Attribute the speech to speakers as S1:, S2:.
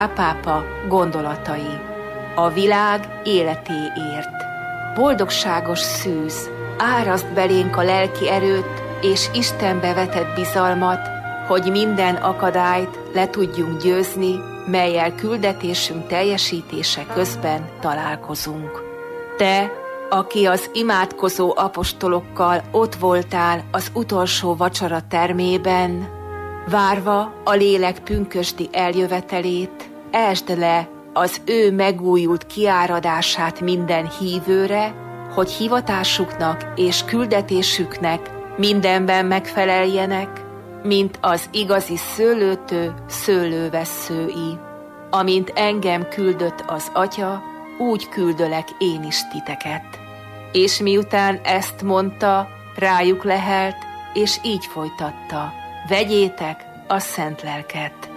S1: pápa gondolatai a világ életéért. Boldogságos szűz, áraszt belénk a lelki erőt és Istenbe vetett bizalmat, hogy minden akadályt le tudjunk győzni, mellyel küldetésünk teljesítése közben találkozunk. Te, aki az imádkozó apostolokkal ott voltál az utolsó vacsora termében, várva a lélek pünkösdi eljövetelét, esd le az ő megújult kiáradását minden hívőre, hogy hivatásuknak és küldetésüknek mindenben megfeleljenek, mint az igazi szőlőtő szőlővesszői. Amint engem küldött az Atya, úgy küldölek én is titeket. És miután ezt mondta, rájuk lehelt, és így folytatta: vegyétek a szent lelket.